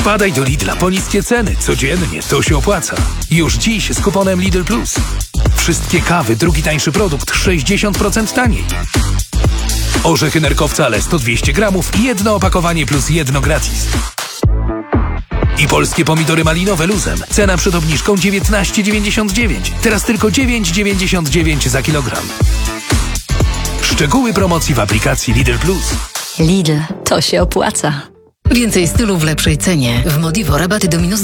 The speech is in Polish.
Wpadaj do Lidla po niskie ceny. Codziennie to się opłaca. Już dziś z kuponem Lidl Plus. Wszystkie kawy, drugi tańszy produkt 60% taniej. Orzechy nerkowcale 100-200 gramów, jedno opakowanie plus jedno gratis. I polskie pomidory malinowe luzem. Cena przed obniżką 19,99. Teraz tylko 9,99 za kilogram. Szczegóły promocji w aplikacji Lidl Plus. Lidl, to się opłaca. Więcej stylu w lepszej cenie. W Modivo rabaty do